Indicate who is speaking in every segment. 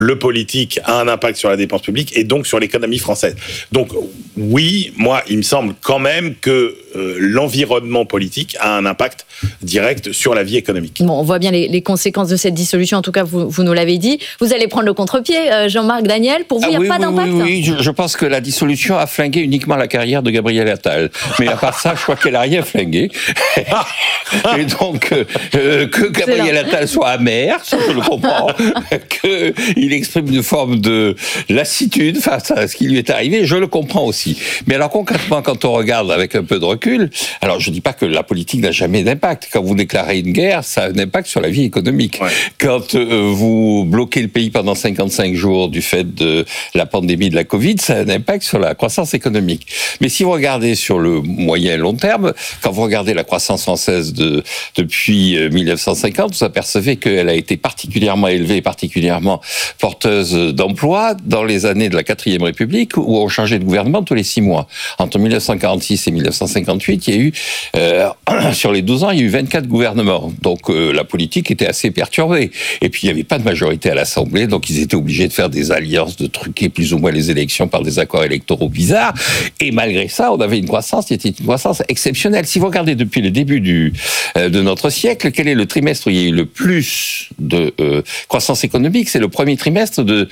Speaker 1: le politique a un impact sur la dépense publique et donc sur l'économie française. Donc oui, moi, il me semble quand même que l'environnement politique a un impact direct sur la vie économique.
Speaker 2: Bon, on voit bien les conséquences de cette dissolution, en tout cas, vous nous l'avez dit. Vous allez prendre le contre-pied, Jean-Marc Daniel. Pour vous, il n'y a pas d'impact ?
Speaker 3: Oui, je pense que la dissolution a flingué uniquement la carrière de Gabriel Attal. Mais à part ça, je crois qu'elle n'a rien flingué. Et donc, que Gabriel Attal soit amer, ça je le comprends, qu'il exprime une forme de lassitude face à ce qui lui est arrivé, je le comprends aussi. Mais alors concrètement, quand on regarde avec un peu de recul, alors je ne dis pas que la politique n'a jamais d'impact. Quand vous déclarez une guerre, ça a un impact sur la vie économique. Ouais. Quand vous bloquez le pays pendant 55 jours du fait de la pandémie de la Covid, ça a un impact sur la croissance économique. Mais si vous regardez sur le moyen et long terme, quand vous regardez la croissance française depuis 1950, vous apercevez qu'elle a été particulièrement élevée, particulièrement porteuse d'emplois dans les années de la 4e République où on changeait de gouvernement tous les 6 mois. Entre 1946 et 1958, il y a eu, sur les 12 ans, il y a eu 24 gouvernements. Donc la politique était assez perturbée. Et puis il n'y avait pas de majorité à l'Assemblée, donc ils étaient obligés de faire des alliances, de truquer plus ou moins les élections par des accords électoraux bizarres. Et malgré ça, on avait une croissance qui était une croissance exceptionnelle. Si vous regardez depuis le début de notre siècle, quel est le trimestre où il y a eu le plus de croissance économique ? C'est le premier trimestre de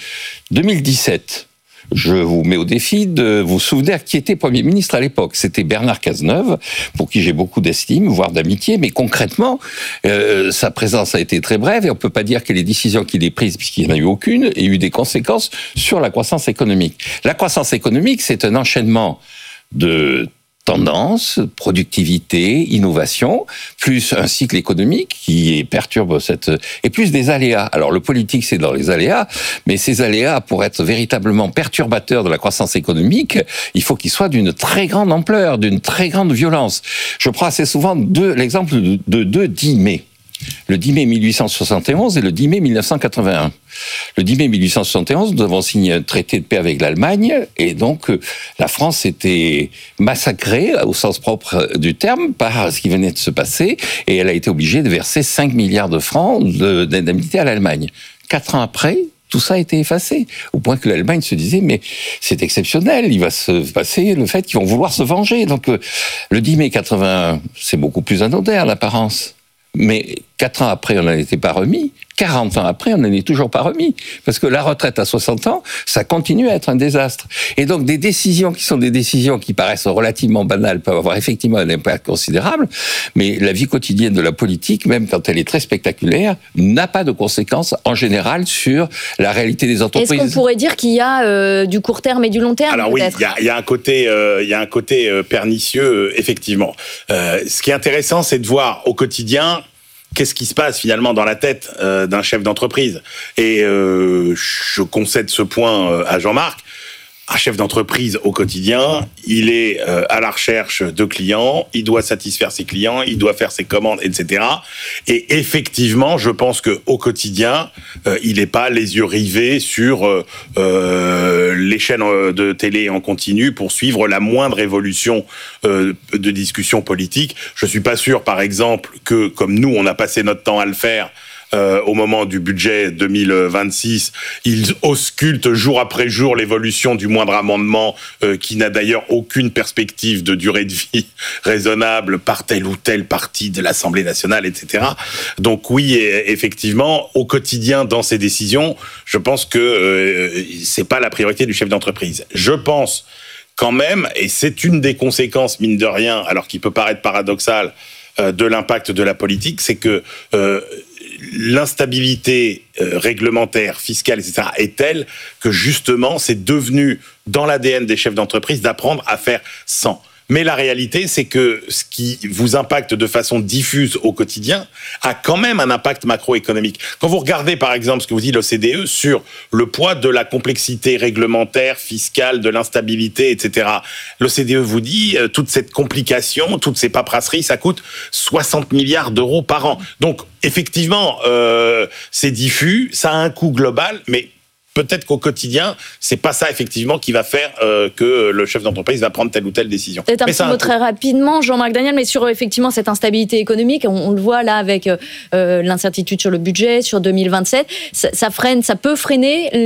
Speaker 3: 2017. Je vous mets au défi de vous souvenir qui était Premier ministre à l'époque. C'était Bernard Cazeneuve, pour qui j'ai beaucoup d'estime, voire d'amitié, mais concrètement, sa présence a été très brève et on ne peut pas dire que les décisions qu'il ait prises, puisqu'il n'y en a eu aucune, aient eu des conséquences sur la croissance économique. La croissance économique, c'est un enchaînement de tendance, productivité, innovation, plus un cycle économique qui perturbe et plus des aléas. Alors le politique, c'est dans les aléas, mais ces aléas, pour être véritablement perturbateurs de la croissance économique, il faut qu'ils soient d'une très grande ampleur, d'une très grande violence. Je prends assez souvent l'exemple de 10 mai. Le 10 mai 1871 et le 10 mai 1981. Le 10 mai 1871, nous avons signé un traité de paix avec l'Allemagne et donc la France était massacrée au sens propre du terme par ce qui venait de se passer et elle a été obligée de verser 5 milliards de francs d'indemnité à l'Allemagne. 4 ans après, tout ça a été effacé, au point que l'Allemagne se disait mais c'est exceptionnel, il va se passer le fait qu'ils vont vouloir se venger. Donc le 10 mai 81, c'est beaucoup plus anodin en apparence. Mais 4 ans après, on n'en était pas remis. 40 ans après, on n'en est toujours pas remis. Parce que la retraite à 60 ans, ça continue à être un désastre. Et donc, des décisions qui sont des décisions qui paraissent relativement banales peuvent avoir effectivement un impact considérable. Mais la vie quotidienne de la politique, même quand elle est très spectaculaire, n'a pas de conséquences en général sur la réalité des entreprises.
Speaker 2: Est-ce qu'on pourrait dire qu'il y a du court terme et du long terme ?
Speaker 1: Alors peut-être ? Oui, il y a un côté pernicieux, effectivement. Ce qui est intéressant, c'est de voir au quotidien qu'est-ce qui se passe finalement dans la tête d'un chef d'entreprise. Et je concède ce point à Jean-Marc. Un chef d'entreprise au quotidien, il est à la recherche de clients, il doit satisfaire ses clients, il doit faire ses commandes, etc. Et effectivement, je pense qu'au quotidien, il n'est pas les yeux rivés sur les chaînes de télé en continu pour suivre la moindre évolution de discussion politique. Je suis pas sûr, par exemple, que comme nous, on a passé notre temps à le faire, au moment du budget 2026, ils auscultent jour après jour l'évolution du moindre amendement qui n'a d'ailleurs aucune perspective de durée de vie raisonnable par telle ou telle partie de l'Assemblée nationale, etc. Donc oui, effectivement, au quotidien, dans ces décisions, je pense que c'est pas la priorité du chef d'entreprise. Je pense quand même, et c'est une des conséquences, mine de rien, alors qu'il peut paraître paradoxal, de l'impact de la politique, c'est que l'instabilité réglementaire, fiscale, etc. est telle que justement, c'est devenu dans l'ADN des chefs d'entreprise d'apprendre à faire sans. Mais la réalité, c'est que ce qui vous impacte de façon diffuse au quotidien a quand même un impact macroéconomique. Quand vous regardez, par exemple, ce que vous dit l'OCDE sur le poids de la complexité réglementaire, fiscale, de l'instabilité, etc., l'OCDE vous dit toute cette complication, toutes ces paperasseries, ça coûte 60 milliards d'euros par an. Donc, effectivement, c'est diffus, ça a un coût global, mais peut-être qu'au quotidien, c'est pas ça effectivement qui va faire que le chef d'entreprise va prendre telle ou telle décision.
Speaker 2: Peut-être un petit mot très rapidement, Jean-Marc Daniel, mais sur effectivement cette instabilité économique, on le voit là avec l'incertitude sur le budget, sur 2027, ça freine, ça peut freiner